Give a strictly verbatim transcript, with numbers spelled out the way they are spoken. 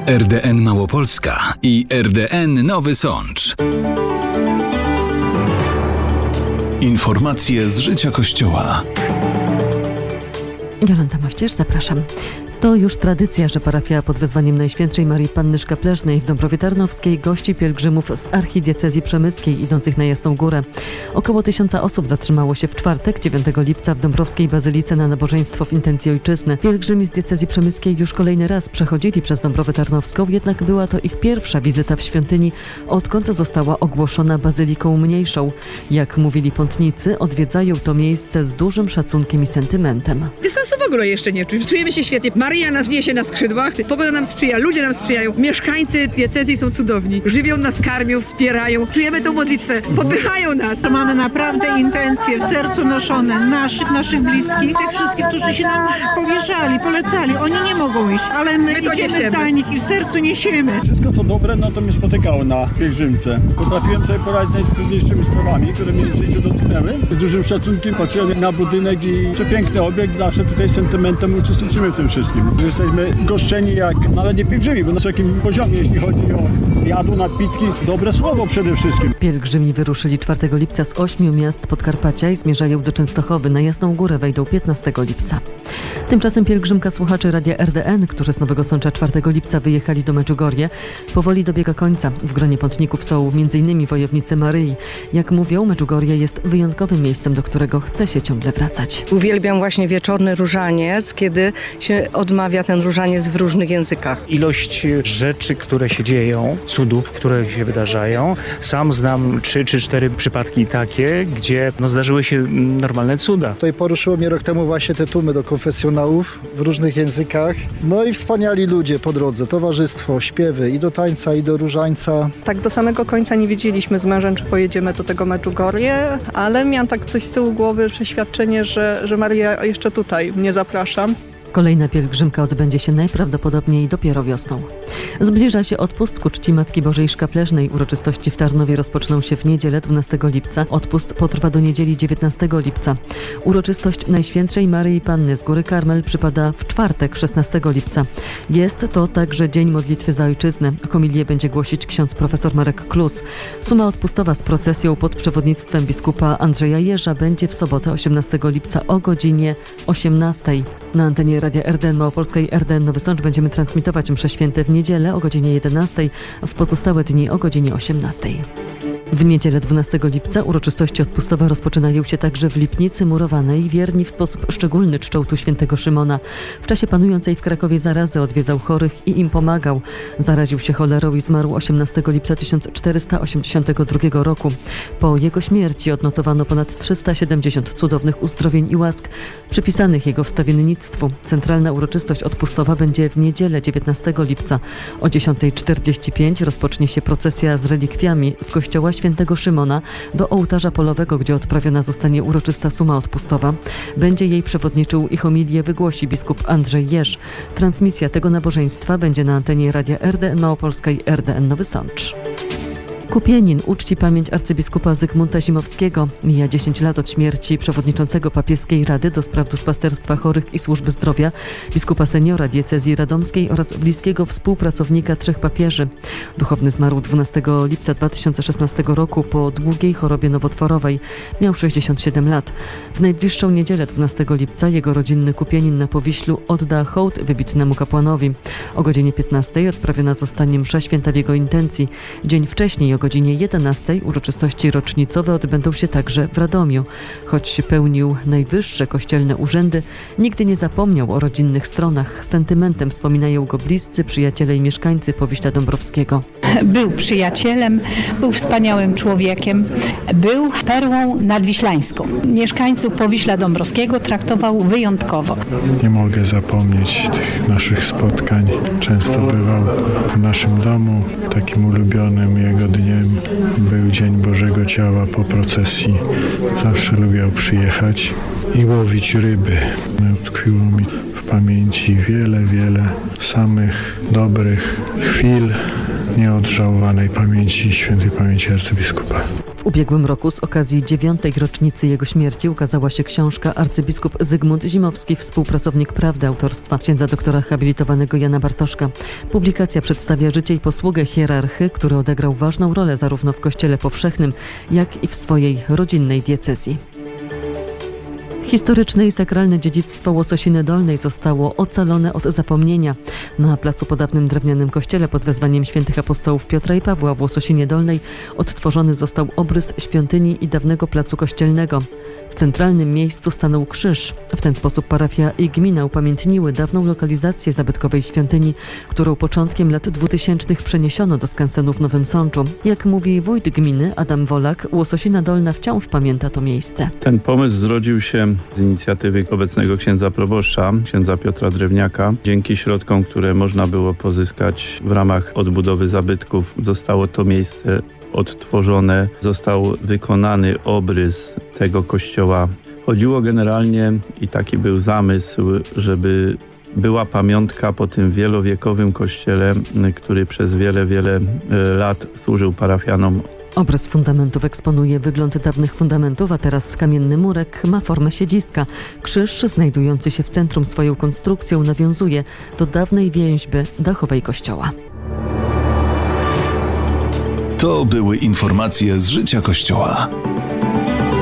R D N Małopolska i R D N Nowy Sącz. Informacje z życia Kościoła. Jolanta Mościerz, zapraszam. To już tradycja, że parafia pod wezwaniem Najświętszej Marii Panny Szkapleżnej w Dąbrowie Tarnowskiej gości pielgrzymów z archidiecezji przemyskiej idących na Jasną Górę. Około tysiąca osób zatrzymało się w czwartek, dziewiątego lipca w Dąbrowskiej Bazylice na nabożeństwo w intencji ojczyzny. Pielgrzymi z diecezji przemyskiej już kolejny raz przechodzili przez Dąbrowę Tarnowską, jednak była to ich pierwsza wizyta w świątyni, odkąd została ogłoszona bazyliką mniejszą. Jak mówili pątnicy, odwiedzają to miejsce z dużym szacunkiem i sentymentem. Dystansu w ogóle jeszcze nie czujemy. Czujemy się świetnie. Maryja nas niesie na skrzydłach, pogoda nam sprzyja, ludzie nam sprzyjają, mieszkańcy diecezji są cudowni, żywią nas, karmią, wspierają, czujemy tą modlitwę, popychają nas. Mamy naprawdę intencje w sercu noszone naszych, naszych bliskich, tych wszystkich, którzy się nam powierzali, polecali. Oni nie mogą iść, ale my, my idziemy niesiemy. Za nich i w sercu niesiemy. Wszystko co dobre, no to mnie spotykało na pielgrzymce. Potrafiłem sobie poradzić z najtrudniejszymi sprawami, które mnie w życiu dotknęły. Z dużym szacunkiem patrzyłem na budynek i przepiękny obiekt, zawsze tutaj sentymentem uczestniczymy w tym wszystkim. Jesteśmy goszczeni jak nawet nie pielgrzymi, bo na wysokim poziomie, jeśli chodzi o jadło, napitki, dobre słowo przede wszystkim. Pielgrzymi wyruszyli czwartego lipca z ośmiu miast Podkarpacia i zmierzają do Częstochowy. Na Jasną Górę wejdą piętnastego lipca. Tymczasem pielgrzymka słuchaczy Radia R D N, którzy z Nowego Sącza czwartego lipca wyjechali do Medjugorje, powoli dobiega końca. W gronie pątników są między innymi wojownicy Maryi. Jak mówią, Medjugorje jest wyjątkowym miejscem, do którego chce się ciągle wracać. Uwielbiam właśnie wieczorny różaniec, kiedy się odmawia ten różaniec w różnych językach. Ilość rzeczy, które się dzieją, cudów, które się wydarzają. Sam znam trzy czy cztery przypadki takie, gdzie no, zdarzyły się normalne cuda. Tutaj poruszyło mnie rok temu właśnie te tłumy do konfesjonałów w różnych językach. No i wspaniali ludzie po drodze, towarzystwo, śpiewy i do tańca, i do różańca. Tak do samego końca nie wiedzieliśmy z mężem, czy pojedziemy do tego Medjugorje, ale miałam tak coś z tyłu głowy, przeświadczenie, że, że Maria jeszcze tutaj mnie zapraszam. Kolejna pielgrzymka odbędzie się najprawdopodobniej dopiero wiosną. Zbliża się odpust ku czci Matki Bożej Szkapleżnej. Uroczystości w Tarnowie rozpoczną się w niedzielę dwunastego lipca. Odpust potrwa do niedzieli dziewiętnastego lipca. Uroczystość Najświętszej Maryi Panny z Góry Karmel przypada w czwartek szesnastego lipca. Jest to także Dzień Modlitwy za Ojczyznę. Homilię będzie głosić ksiądz profesor Marek Klus. Suma odpustowa z procesją pod przewodnictwem biskupa Andrzeja Jerza będzie w sobotę osiemnastego lipca o godzinie osiemnastej. Na antenie Radia R D N Małopolska i R D N Nowy Sącz będziemy transmitować msze święte w niedzielę o godzinie jedenastej, w pozostałe dni o godzinie osiemnastej. W niedzielę dwunastego lipca uroczystości odpustowe rozpoczynają się także w Lipnicy Murowanej. Wierni w sposób szczególny czczą tu świętego Szymona. W czasie panującej w Krakowie zarazy odwiedzał chorych i im pomagał. Zaraził się cholerą i zmarł osiemnastego lipca tysiąc czterysta osiemdziesiątego drugiego roku. Po jego śmierci odnotowano ponad trzysta siedemdziesiąt cudownych uzdrowień i łask przypisanych jego wstawiennictwu. Centralna uroczystość odpustowa będzie w niedzielę dziewiętnastego lipca. O dziesiątej czterdzieści pięć rozpocznie się procesja z relikwiami z kościoła świętego Szymona do ołtarza polowego, gdzie odprawiona zostanie uroczysta suma odpustowa. Będzie jej przewodniczył i homilię wygłosi biskup Andrzej Jerz. Transmisja tego nabożeństwa będzie na antenie Radia R D N Małopolska i R D N Nowy Sącz. Kupienin uczci pamięć arcybiskupa Zygmunta Zimowskiego. Mija dziesięć lat od śmierci przewodniczącego papieskiej Rady do spraw duszpasterstwa chorych i służby zdrowia, biskupa seniora diecezji radomskiej oraz bliskiego współpracownika trzech papieży. Duchowny zmarł dwunastego lipca dwa tysiące szesnastego roku po długiej chorobie nowotworowej. Miał sześćdziesiąt siedem lat. W najbliższą niedzielę dwunastego lipca jego rodzinny Kupienin na Powiślu odda hołd wybitnemu kapłanowi. O godzinie piętnastej odprawiona zostanie msza święta w jego intencji. Dzień wcześniej o godzinie jedenastej uroczystości rocznicowe odbędą się także w Radomiu. Choć pełnił najwyższe kościelne urzędy, nigdy nie zapomniał o rodzinnych stronach. Sentymentem wspominają go bliscy, przyjaciele i mieszkańcy Powiśla Dąbrowskiego. Był przyjacielem, był wspaniałym człowiekiem, był perłą nadwiślańską. Mieszkańców Powiśla Dąbrowskiego traktował wyjątkowo. Nie mogę zapomnieć tych naszych spotkań. Często bywał w naszym domu. Takim ulubionym jego dniem był Dzień Bożego Ciała po procesji. Zawsze lubiał przyjechać i łowić ryby. Utkwiło mi w pamięci wiele, wiele samych dobrych chwil nieodżałowanej pamięci, świętej pamięci arcybiskupa. W ubiegłym roku z okazji dziewiątej rocznicy jego śmierci ukazała się książka Arcybiskup Zygmunt Zimowski, współpracownik prawdy autorstwa księdza doktora habilitowanego Jana Bartoszka. Publikacja przedstawia życie i posługę hierarchy, który odegrał ważną rolę zarówno w Kościele powszechnym, jak i w swojej rodzinnej diecezji. Historyczne i sakralne dziedzictwo Łososiny Dolnej zostało ocalone od zapomnienia. Na placu po dawnym drewnianym kościele pod wezwaniem świętych apostołów Piotra i Pawła w Łososinie Dolnej odtworzony został obrys świątyni i dawnego placu kościelnego. W centralnym miejscu stanął krzyż. W ten sposób parafia i gmina upamiętniły dawną lokalizację zabytkowej świątyni, którą początkiem lat dwutysięcznych przeniesiono do skansenu w Nowym Sączu. Jak mówi wójt gminy Adam Wolak, Łososina Dolna wciąż pamięta to miejsce. Ten pomysł zrodził się z inicjatywy obecnego księdza proboszcza, księdza Piotra Drewniaka. Dzięki środkom, które można było pozyskać w ramach odbudowy zabytków, zostało to miejsce odtworzone, został wykonany obrys tego kościoła. Chodziło generalnie, i taki był zamysł, żeby była pamiątka po tym wielowiekowym kościele, który przez wiele, wiele lat służył parafianom. Obrys fundamentów eksponuje wygląd dawnych fundamentów, a teraz kamienny murek ma formę siedziska. Krzyż, znajdujący się w centrum swoją konstrukcją, nawiązuje do dawnej więźby dachowej kościoła. To były informacje z życia Kościoła.